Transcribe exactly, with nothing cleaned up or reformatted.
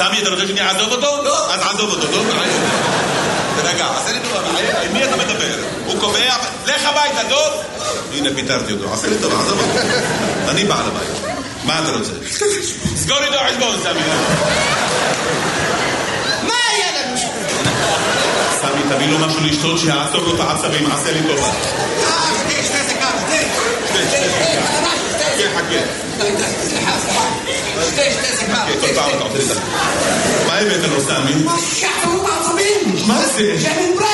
סמי, אתה רוצה שאני אעזוב אותו? לא. אז עזוב אותו, טוב? תרגע, עשה לי טובה, עם מי אתה מדבר? הוא קובע, לך הביתה, טוב? הנה, פיתרתי אותו, עשה לי טובה, עזוב אותו. אני בעל הבית. מה אתה רוצה? סגור איתו חשבון, סמי. מה היה לנו שם? סמי, תביא לו משהו לשתות שיעצור לו את העצבים, עשה לי טובה. אה, חכה, שתי סקארה, תן. חכה, חכה. סליחה, סליחה. שתי, שתי סקארה. כל פעם אתה עושה לי את זה. מה הבאת לו, סמי? מה שחררו בעצבים? מה זה? שמן ברק.